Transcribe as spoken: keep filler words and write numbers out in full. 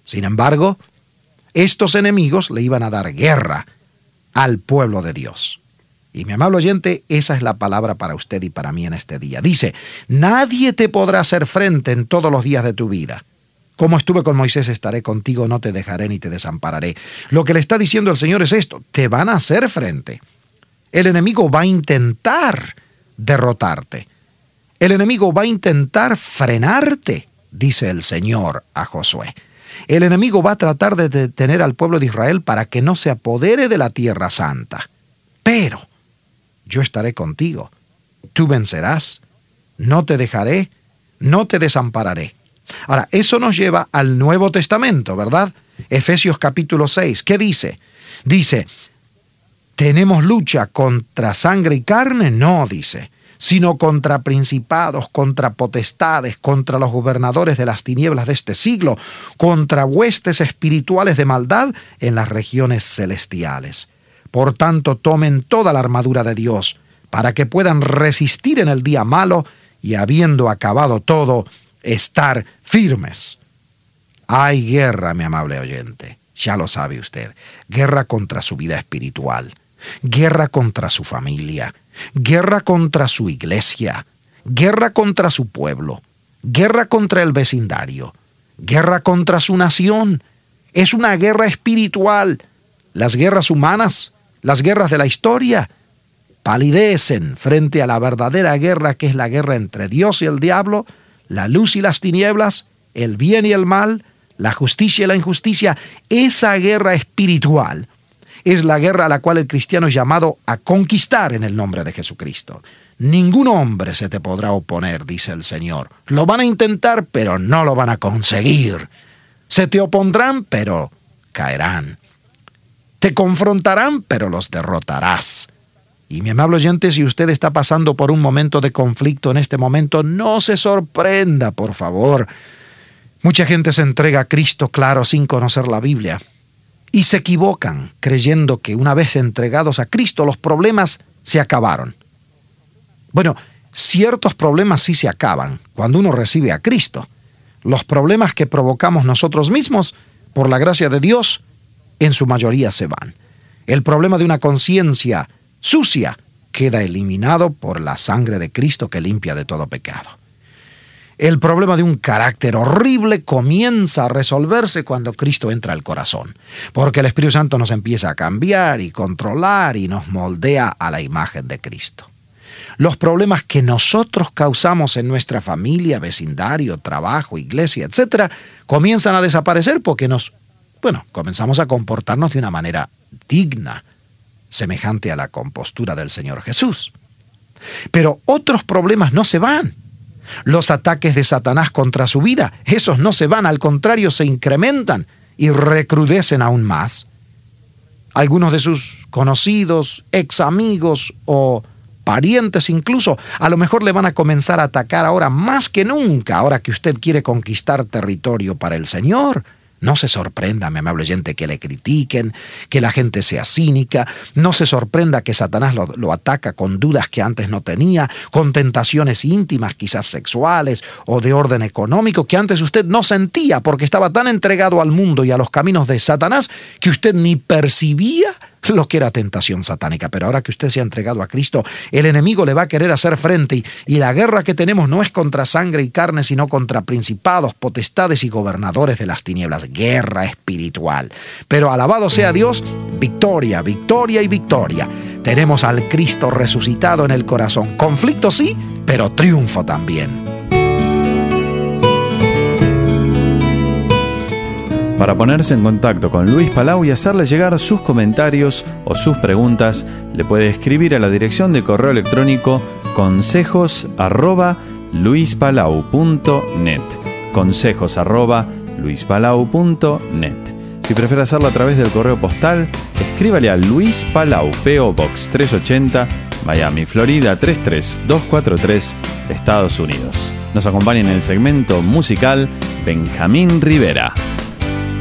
Sin embargo, estos enemigos le iban a dar guerra al pueblo de Dios. Y mi amable oyente, esa es la palabra para usted y para mí en este día. Dice, nadie te podrá hacer frente en todos los días de tu vida. Como estuve con Moisés, estaré contigo, no te dejaré ni te desampararé. Lo que le está diciendo el Señor es esto, te van a hacer frente. El enemigo va a intentar derrotarte. El enemigo va a intentar frenarte, dice el Señor a Josué. El enemigo va a tratar de detener al pueblo de Israel para que no se apodere de la tierra santa. Pero yo estaré contigo. Tú vencerás. No te dejaré, no te desampararé. Ahora, eso nos lleva al Nuevo Testamento, ¿verdad? Efesios capítulo seis. ¿Qué dice? Dice, ¿tenemos lucha contra sangre y carne? No, dice, sino contra principados, contra potestades, contra los gobernadores de las tinieblas de este siglo, contra huestes espirituales de maldad en las regiones celestiales. Por tanto, tomen toda la armadura de Dios, para que puedan resistir en el día malo y, habiendo acabado todo, estar firmes. Hay guerra, mi amable oyente, ya lo sabe usted. Guerra contra su vida espiritual, guerra contra su familia, guerra contra su iglesia, guerra contra su pueblo, guerra contra el vecindario, guerra contra su nación. Es una guerra espiritual. Las guerras humanas, las guerras de la historia, palidecen frente a la verdadera guerra, que es la guerra entre Dios y el diablo, la luz y las tinieblas, el bien y el mal, la justicia y la injusticia. Esa guerra espiritual es la guerra a la cual el cristiano es llamado a conquistar en el nombre de Jesucristo. Ningún hombre se te podrá oponer, dice el Señor. Lo van a intentar, pero no lo van a conseguir. Se te opondrán, pero caerán. Te confrontarán, pero los derrotarás. Y mi amable oyente, si usted está pasando por un momento de conflicto en este momento, no se sorprenda, por favor. Mucha gente se entrega a Cristo, claro, sin conocer la Biblia. Y se equivocan creyendo que una vez entregados a Cristo, los problemas se acabaron. Bueno, ciertos problemas sí se acaban cuando uno recibe a Cristo. Los problemas que provocamos nosotros mismos, por la gracia de Dios, en su mayoría se van. El problema de una conciencia sucia queda eliminado por la sangre de Cristo que limpia de todo pecado. El problema de un carácter horrible comienza a resolverse cuando Cristo entra al corazón, porque el Espíritu Santo nos empieza a cambiar y controlar y nos moldea a la imagen de Cristo. Los problemas que nosotros causamos en nuestra familia, vecindario, trabajo, iglesia, etcétera, comienzan a desaparecer porque nos, bueno, comenzamos a comportarnos de una manera digna, semejante a la compostura del Señor Jesús. Pero otros problemas no se van. Los ataques de Satanás contra su vida, esos no se van, al contrario, se incrementan y recrudecen aún más. Algunos de sus conocidos, ex amigos o parientes incluso, a lo mejor le van a comenzar a atacar ahora más que nunca, ahora que usted quiere conquistar territorio para el Señor. No se sorprenda, mi amable oyente, que le critiquen, que la gente sea cínica. No se sorprenda que Satanás lo, lo ataca con dudas que antes no tenía, con tentaciones íntimas, quizás sexuales o de orden económico, que antes usted no sentía porque estaba tan entregado al mundo y a los caminos de Satanás que usted ni percibía lo que era tentación satánica. Pero ahora que usted se ha entregado a Cristo, el enemigo le va a querer hacer frente y, y la guerra que tenemos no es contra sangre y carne, sino contra principados, potestades y gobernadores de las tinieblas. Guerra espiritual. Pero alabado sea Dios, victoria, victoria y victoria. Tenemos al Cristo resucitado en el corazón. Conflicto sí, pero triunfo también. Para ponerse en contacto con Luis Palau y hacerle llegar sus comentarios o sus preguntas, le puede escribir a la dirección de correo electrónico consejos arroba luispalau punto net. Consejos arroba luispalau punto net. Si prefiere hacerlo a través del correo postal, escríbale a Luis Palau, P O Box trescientos ochenta, Miami, Florida tres tres dos cuatro tres, Estados Unidos. Nos acompaña en el segmento musical Benjamín Rivera.